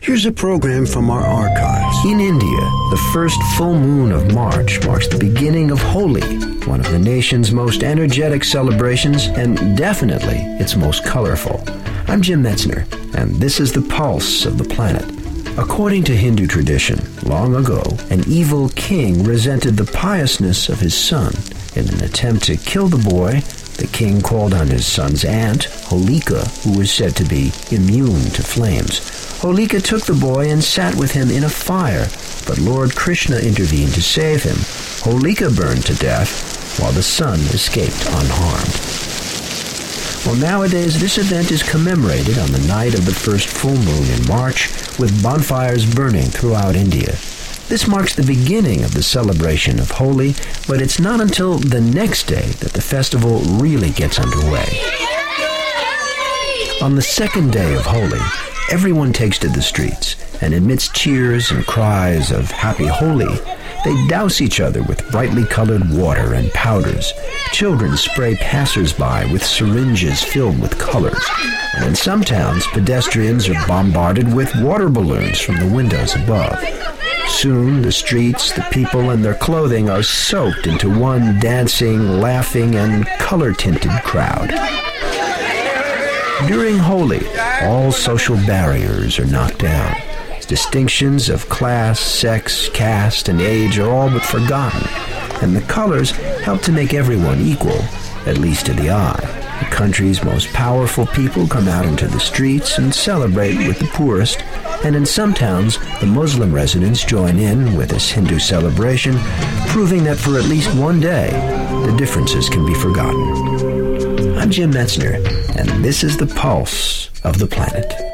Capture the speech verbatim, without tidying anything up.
Here's a program from our archives. In India, the first full moon of March marks the beginning of Holi, one of the nation's most energetic celebrations and definitely its most colorful. I'm Jim Metzner, and this is the pulse of the planet. According to Hindu tradition, long ago, an evil king resented the piousness of his son. In an attempt to kill the boy, the king called on his son's aunt, Holika, who was said to be immune to flames. Holika took the boy and sat with him in a fire, but Lord Krishna intervened to save him. Holika burned to death, while the son escaped unharmed. Well, nowadays, this event is commemorated on the night of the first full moon in March, with bonfires burning throughout India. This marks the beginning of the celebration of Holi, but it's not until the next day that the festival really gets underway. On the second day of Holi, everyone takes to the streets, and amidst cheers and cries of Happy Holi, they douse each other with brightly colored water and powders. Children spray passers-by with syringes filled with colors. And in some towns, pedestrians are bombarded with water balloons from the windows above. Soon, the streets, the people, and their clothing are soaked into one dancing, laughing, and color-tinted crowd. During Holi, all social barriers are knocked down. Distinctions of class, sex, caste, and age are all but forgotten, and the colors help to make everyone equal, at least to the eye. The country's most powerful people come out into the streets and celebrate with the poorest, and in some towns, the Muslim residents join in with this Hindu celebration, proving that for at least one day, the differences can be forgotten. I'm Jim Metzner, and this is the pulse of the planet.